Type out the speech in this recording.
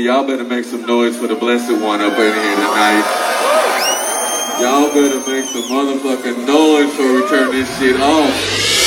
y'all better make some noise for the Blessed One up in here tonight. Y'all better make some motherfucking noise before we turn this shit off.